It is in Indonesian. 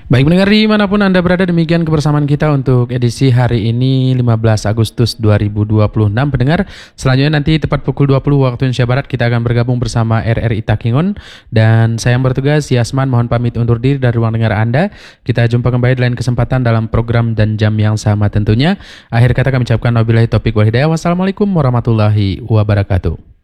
Baik pendengar dimanapun Anda berada, demikian kebersamaan kita untuk edisi hari ini 15 Agustus 2026. Pendengar, selanjutnya nanti tepat pukul 20 waktu Indonesia Barat kita akan bergabung bersama RRI Takingon. Dan saya yang bertugas, Yasman, mohon pamit undur diri dari ruang dengar Anda. Kita jumpa kembali di lain kesempatan dalam program dan jam yang sama tentunya. Akhir kata kami ucapkan wabillahi taufiq wal hidayah. Wassalamualaikum warahmatullahi wabarakatuh.